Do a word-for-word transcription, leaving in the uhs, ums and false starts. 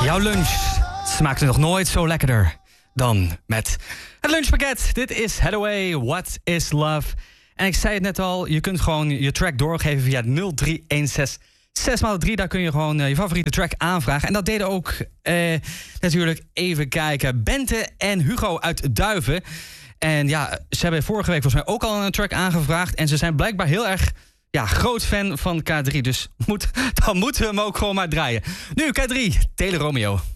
Jouw lunch smaakte nog nooit zo lekkerder dan met het lunchpakket. Dit is Hathaway, What is Love? En ik zei het net al, je kunt gewoon je track doorgeven via nul drie een zes zes maal drie. Daar kun je gewoon uh, je favoriete track aanvragen. En dat deden ook uh, natuurlijk, even kijken, Bente en Hugo uit Duiven. En ja, ze hebben vorige week volgens mij ook al een track aangevraagd. En ze zijn blijkbaar heel erg ja, groot fan van K drie. Dus moet, dan moeten we hem ook gewoon maar draaien. Nu K drie, Tele Romeo.